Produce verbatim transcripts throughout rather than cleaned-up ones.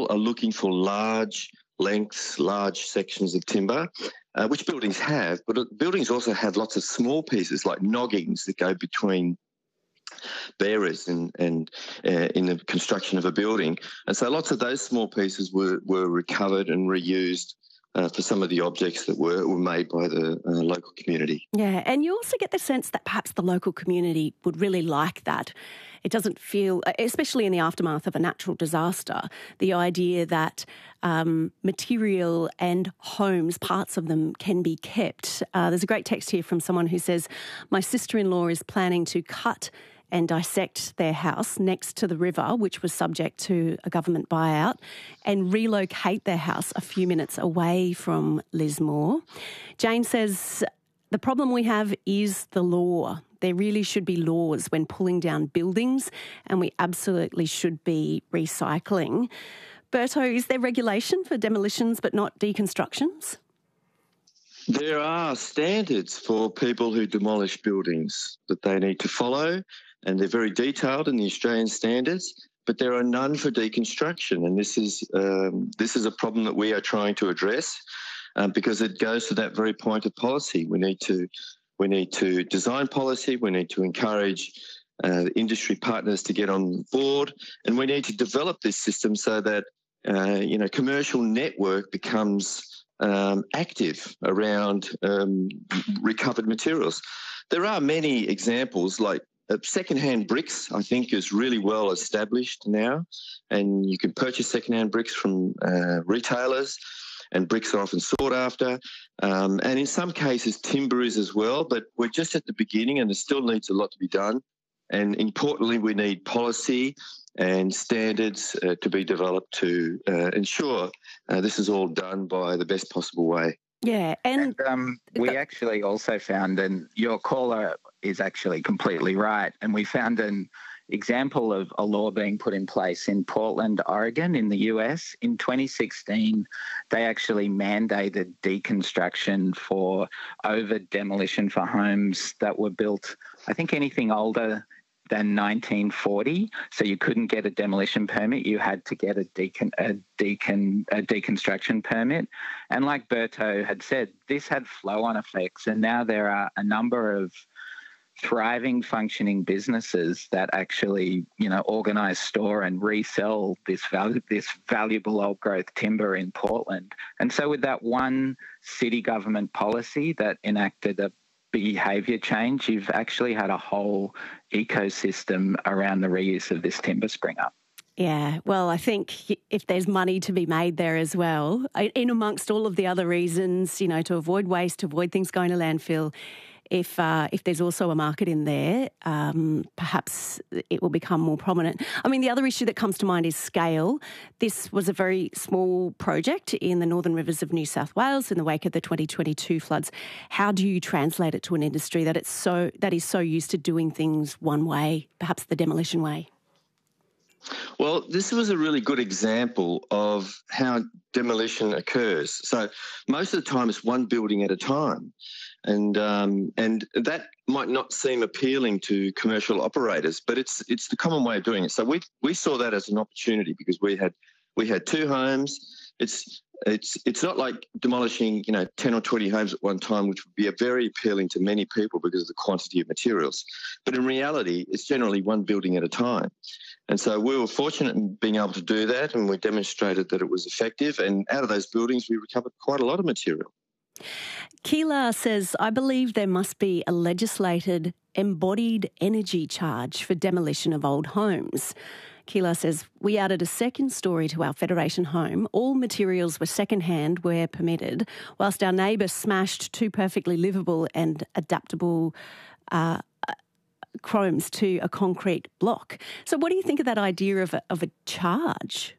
are looking for large lengths, large sections of timber, uh, which buildings have, but buildings also have lots of small pieces like noggings that go between bearers and, and uh, in the construction of a building. And so lots of those small pieces were, were recovered and reused Uh, for some of the objects that were, were made by the uh, local community. Yeah, and you also get the sense that perhaps the local community would really like that. It doesn't feel, especially in the aftermath of a natural disaster, the idea that um, material and homes, parts of them, can be kept. Uh, there's a great text here from someone who says, my sister-in-law is planning to cut and dissect their house next to the river, which was subject to a government buyout, and relocate their house a few minutes away from Lismore. Jane says, the problem we have is the law. There really should be laws when pulling down buildings, and we absolutely should be recycling. Berto, is there regulation for demolitions but not deconstructions? There are standards for people who demolish buildings that they need to follow, and they're very detailed in the Australian standards, but there are none for deconstruction. And this is um, this is a problem that we are trying to address um, because it goes to that very point of policy. We need to we need to design policy. We need to encourage uh, industry partners to get on board, and we need to develop this system so that uh, you know commercial network becomes um, active around um, recovered materials. There are many examples like. Uh, second-hand bricks, I think, is really well established now, and you can purchase second-hand bricks from uh, retailers, and bricks are often sought after. Um, and in some cases, timber is as well, but we're just at the beginning and there still needs a lot to be done. And importantly, we need policy and standards uh, to be developed to uh, ensure uh, this is all done by the best possible way. Yeah, and, and um, we actually also found, and your caller is actually completely right, and we found an example of a law being put in place in Portland, Oregon, in the U S. In twenty sixteen, they actually mandated deconstruction for over demolition for homes that were built, I think anything older than nineteen forty, so you couldn't get a demolition permit. You had to get a decon, a decon, a deconstruction permit. And like Berto had said, this had flow-on effects, and now there are a number of thriving, functioning businesses that actually, you know, organise, store, and resell this val- this valuable old growth timber in Portland. And so, with that one city government policy that enacted a behaviour change, you've actually had a whole ecosystem around the reuse of this timber spring up. Yeah, well, I think if there's money to be made there as well, in amongst all of the other reasons, you know, to avoid waste, to avoid things going to landfill, if uh, if there's also a market in there, um, perhaps it will become more prominent. I mean, the other issue that comes to mind is scale. This was a very small project in the northern rivers of New South Wales in the wake of the twenty twenty-two floods. How do you translate it to an industry that it's so that is so used to doing things one way, perhaps the demolition way? Well, this was a really good example of how demolition occurs. So most of the time it's one building at a time. And um, and that might not seem appealing to commercial operators, but it's it's the common way of doing it. So we we saw that as an opportunity because we had we had two homes. It's it's it's not like demolishing, you know, ten or twenty homes at one time, which would be a very appealing to many people because of the quantity of materials. But in reality, it's generally one building at a time. And so we were fortunate in being able to do that, and we demonstrated that it was effective. And out of those buildings, we recovered quite a lot of material. Keela says, I believe there must be a legislated embodied energy charge for demolition of old homes. Keela says, we added a second story to our Federation home. All materials were second-hand where permitted, whilst our neighbour smashed two perfectly livable and adaptable uh, chromes to a concrete block. So what do you think of that idea of a, of a charge?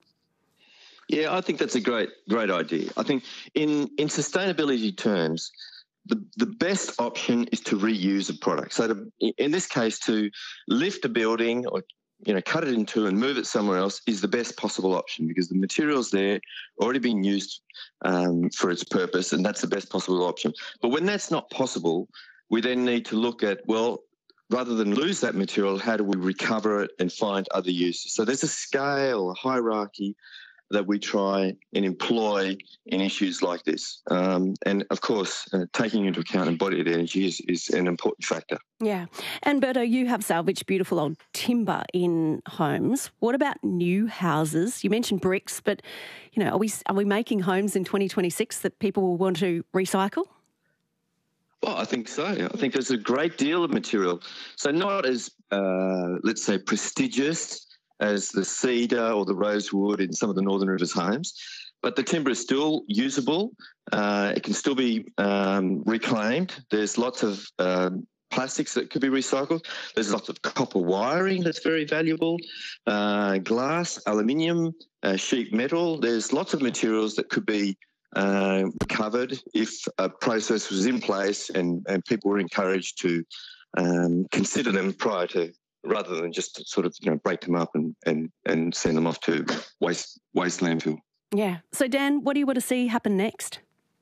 Yeah, I think that's a great, great idea. I think in, in sustainability terms, the, the best option is to reuse a product. So to, in this case, to lift a building or, you know, cut it in two and move it somewhere else is the best possible option because the material's there, already been used um, for its purpose, and that's the best possible option. But when that's not possible, we then need to look at, well, rather than lose that material, how do we recover it and find other uses? So there's a scale, a hierarchy that we try and employ in issues like this. Um, and, of course, uh, taking into account embodied energy is, is an important factor. Yeah. And, Berto, you have salvaged beautiful old timber in homes. What about new houses? You mentioned bricks, but, you know, are we, are we making homes in twenty twenty-six that people will want to recycle? Well, I think so. I think there's a great deal of material. So not as, uh, let's say, prestigious as the cedar or the rosewood in some of the Northern Rivers homes, but the timber is still usable. Uh, it can still be um, reclaimed. There's lots of um, plastics that could be recycled. There's lots of copper wiring that's very valuable, uh, glass, aluminium, uh, sheet metal. There's lots of materials that could be uh, recovered if a process was in place and, and people were encouraged to um, consider them prior to, rather than just sort of, you know, break them up and, and, and send them off to waste waste landfill. Yeah. So, Dan, what do you want to see happen next?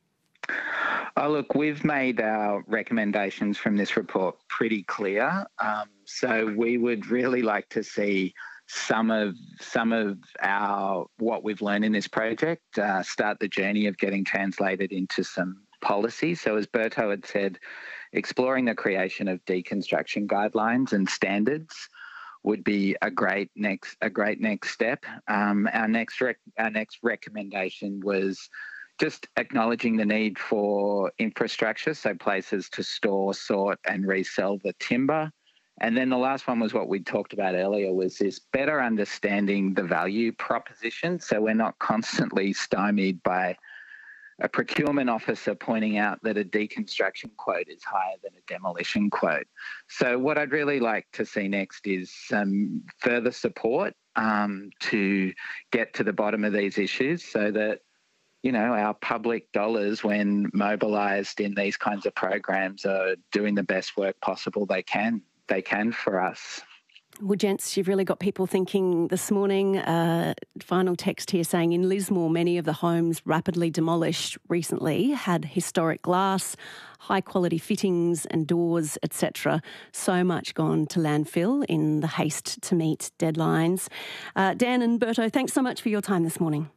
Oh, look, we've made our recommendations from this report pretty clear. Um, so we would really like to see some of some of our what we've learned in this project uh, start the journey of getting translated into some policy. So as Berto had said, exploring the creation of deconstruction guidelines and standards would be a great next a great next step. Um, our next rec- our next recommendation was just acknowledging the need for infrastructure, so places to store, sort, and resell the timber. And then the last one was what we talked about earlier, was this better understanding the value proposition, so we're not constantly stymied by a procurement officer pointing out that a deconstruction quote is higher than a demolition quote. So what I'd really like to see next is some further support um, to get to the bottom of these issues so that, you know, our public dollars, when mobilised in these kinds of programs, are doing the best work possible they can. They can for us. Well, gents, you've really got people thinking this morning. Uh, final text here saying in Lismore, many of the homes rapidly demolished recently had historic glass, high-quality fittings and doors, et cetera. So much gone to landfill in the haste to meet deadlines. Uh, Dan and Berto, thanks so much for your time this morning.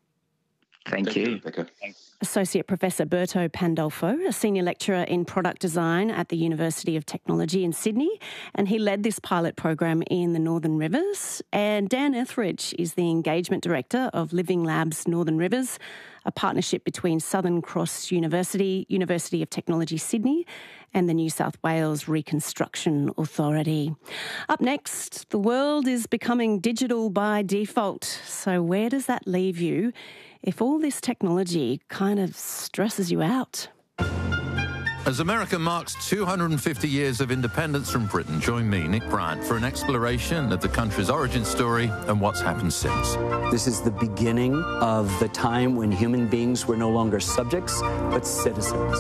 Thank, Thank you. you. Okay. Associate Professor Berto Pandolfo, a senior lecturer in product design at the University of Technology in Sydney, and he led this pilot program in the Northern Rivers. And Dan Etheridge is the engagement director of Living Labs Northern Rivers, a partnership between Southern Cross University, University of Technology Sydney, and the New South Wales Reconstruction Authority. Up next, the world is becoming digital by default. So where does that leave you if all this technology kind of stresses you out? As America marks two hundred fifty years of independence from Britain, join me, Nick Bryant, for an exploration of the country's origin story and what's happened since. This is the beginning of the time when human beings were no longer subjects, but citizens.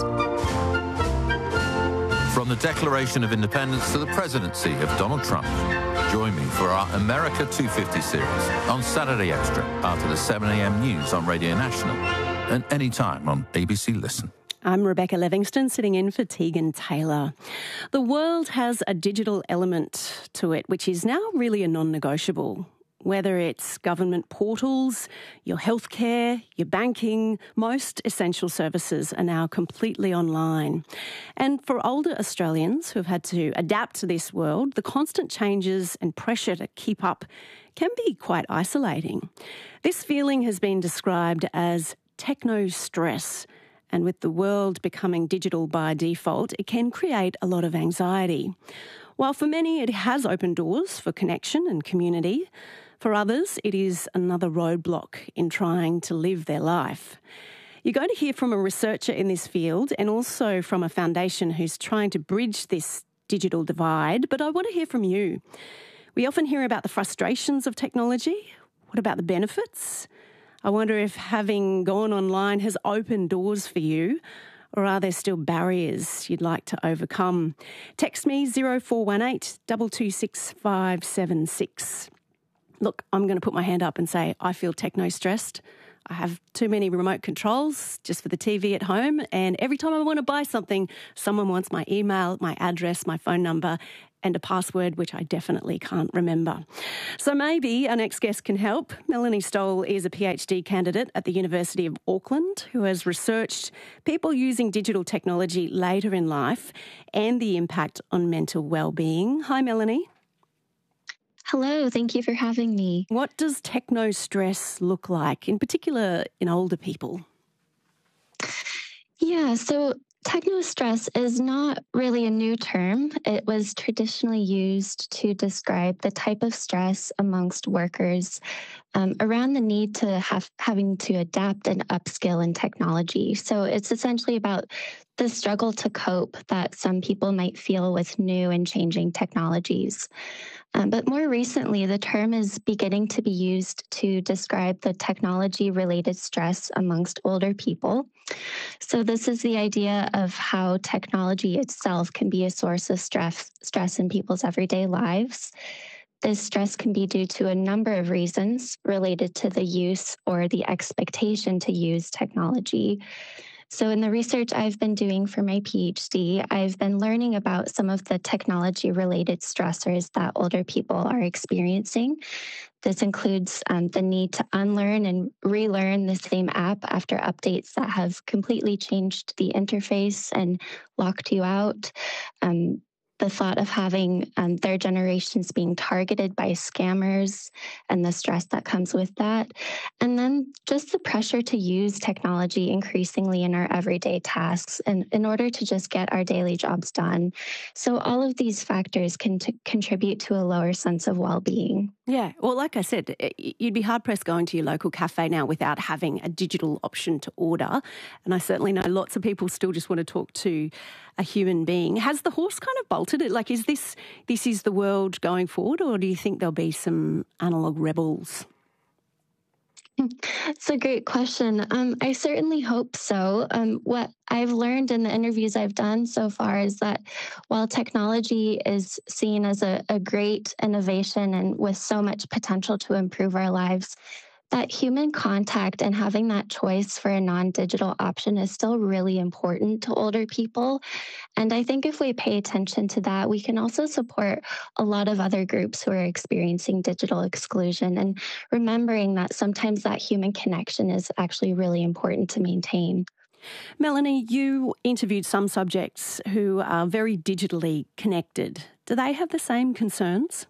From the Declaration of Independence to the presidency of Donald Trump, join me for our America two fifty series on Saturday Extra after the seven a.m. news on Radio National and anytime on A B C Listen. I'm Rebecca Livingston, sitting in for Tegan Taylor. The world has a digital element to it, which is now really a non-negotiable. Whether it's government portals, your healthcare, your banking, most essential services are now completely online. And for older Australians who have had to adapt to this world, the constant changes and pressure to keep up can be quite isolating. This feeling has been described as techno-stress. And with the world becoming digital by default, it can create a lot of anxiety. While for many it has opened doors for connection and community, for others it is another roadblock in trying to live their life. You're going to hear from a researcher in this field and also from a foundation who's trying to bridge this digital divide, but I want to hear from you. We often hear about the frustrations of technology. What about the benefits? I wonder if having gone online has opened doors for you, or are there still barriers you'd like to overcome? Text me zero four one eight, two two six, five seven six. Look, I'm going to put my hand up and say I feel techno-stressed. I have too many remote controls just for the T V at home, and every time I want to buy something, someone wants my email, my address, my phone number, and a password which I definitely can't remember. So maybe our next guest can help. Melanie Stoll is a PhD candidate at the University of Auckland who has researched people using digital technology later in life and the impact on mental well-being. Hi, Melanie. Hello, thank you for having me. What does techno-stress look like, in particular in older people? Yeah, so techno-stress is not really a new term. It was traditionally used to describe the type of stress amongst workers um, around the need to have having to adapt and upskill in technology. So it's essentially about the struggle to cope that some people might feel with new and changing technologies. Um, but more recently, the term is beginning to be used to describe the technology-related stress amongst older people. So this is the idea of how technology itself can be a source of stress, stress in people's everyday lives. This stress can be due to a number of reasons related to the use or the expectation to use technology. So in the research I've been doing for my PhD, I've been learning about some of the technology-related stressors that older people are experiencing. This includes um, the need to unlearn and relearn the same app after updates that have completely changed the interface and locked you out. Um, the thought of having um, their generations being targeted by scammers and the stress that comes with that. And then just the pressure to use technology increasingly in our everyday tasks and in order to just get our daily jobs done. So all of these factors can t- contribute to a lower sense of well-being. Yeah, well, like I said, you'd be hard-pressed going to your local cafe now without having a digital option to order. And I certainly know lots of people still just want to talk to a human being. Has the horse kind of bolted it? Like, is this this is the world going forward, or do you think there'll be some analog rebels? It's a great question. Um, I certainly hope so. Um, what I've learned in the interviews I've done so far is that while technology is seen as a, a great innovation and with so much potential to improve our lives, that human contact and having that choice for a non-digital option is still really important to older people. And I think if we pay attention to that, we can also support a lot of other groups who are experiencing digital exclusion and remembering that sometimes that human connection is actually really important to maintain. Melanie, you interviewed some subjects who are very digitally connected. Do they have the same concerns?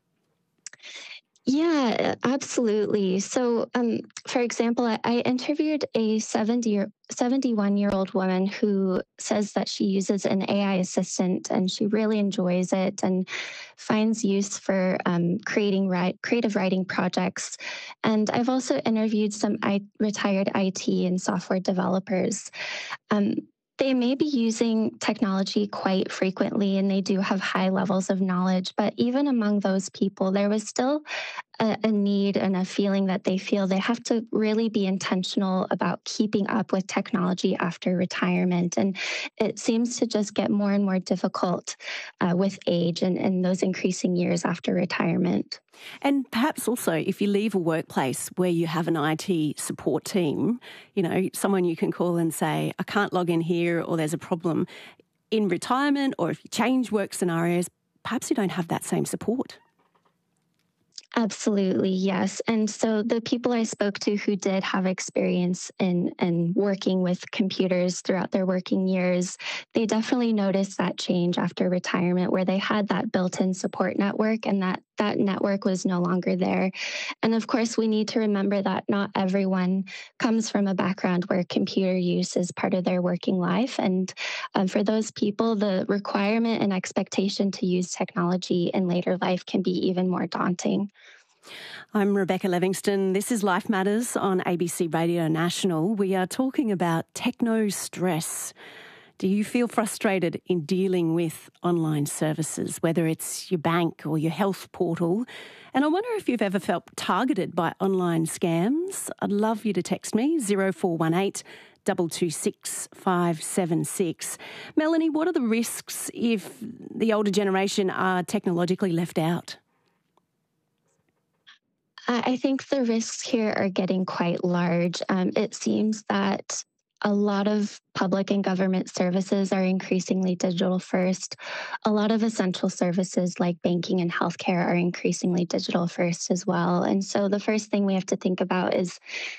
Yeah, absolutely. So, um, for example, I, I interviewed a seventy-one-year-old woman who says that she uses an A I assistant and she really enjoys it and finds use for um, creating ri- creative writing projects. And I've also interviewed some I- retired I T and software developers. Um, They may be using technology quite frequently and they do have high levels of knowledge, but even among those people, there was still a, a need and a feeling that they feel they have to really be intentional about keeping up with technology after retirement. And it seems to just get more and more difficult uh, with age and, and those increasing years after retirement. And perhaps also if you leave a workplace where you have an I T support team, you know, someone you can call and say, I can't log in here or there's a problem in retirement, or if you change work scenarios, perhaps you don't have that same support. Absolutely, yes. And so the people I spoke to who did have experience in, in working with computers throughout their working years, they definitely noticed that change after retirement where they had that built-in support network and that that network was no longer there. And of course, we need to remember that not everyone comes from a background where computer use is part of their working life. And um, for those people, the requirement and expectation to use technology in later life can be even more daunting. I'm Rebecca Livingston. This is Life Matters on A B C Radio National. We are talking about techno-stress. Do you feel frustrated in dealing with online services, whether it's your bank or your health portal? And I wonder if you've ever felt targeted by online scams. I'd love you to text me, zero four one eight, two two six, five seven six. Melanie, what are the risks if the older generation are technologically left out? I think the risks here are getting quite large. Um, it seems that a lot of public and government services are increasingly digital first. A lot of essential services like banking and healthcare are increasingly digital first as well. And so the first thing we have to think about is